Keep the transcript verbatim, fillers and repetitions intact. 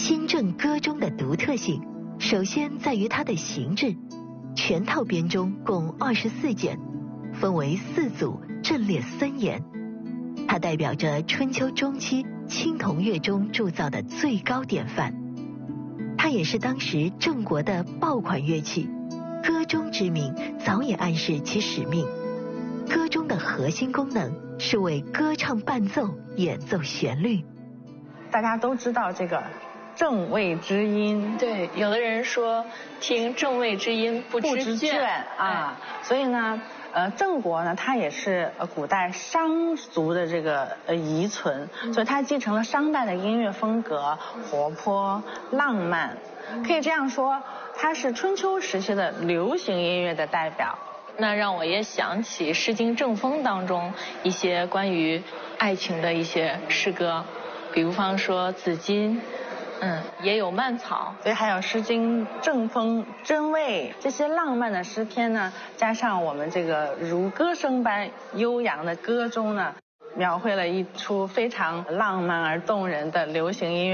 新郑歌中的独特性，首先在于它的形制。全套编钟共二十四件，分为四组，阵列森严。它代表着春秋中期青铜乐中铸造的最高典范。它也是当时郑国的爆款乐器。歌钟之名早已暗示其使命。歌钟的核心功能是为歌唱伴奏演奏旋律。 大家都知道这个正位之音， 对，有的人说听正位之音不知倦啊，所以呢，呃，郑国呢，它也是呃古代商族的这个呃遗存，嗯、所以它继承了商代的音乐风格，活泼浪漫，可以这样说，它是春秋时期的流行音乐的代表。 那让我也想起《诗经·正风》当中一些关于爱情的一些诗歌，比如方说子衿。嗯，也有蔓草， 所以还有《诗经·正风》《真味》这些浪漫的诗篇呢，加上我们这个如歌声般悠扬的歌中呢，描绘了一出非常浪漫而动人的流行音乐。